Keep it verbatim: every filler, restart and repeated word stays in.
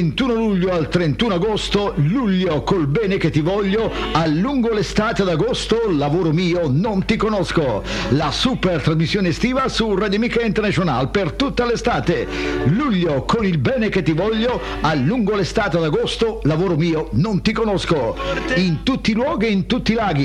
ventuno luglio al trentuno agosto, luglio col bene che ti voglio, a lungo l'estate ad agosto, lavoro mio, non ti conosco. La super trasmissione estiva su Radio Amica International per tutta l'estate. Luglio con il bene che ti voglio, a lungo l'estate ad agosto, lavoro mio, non ti conosco. In tutti i luoghi e in tutti i laghi.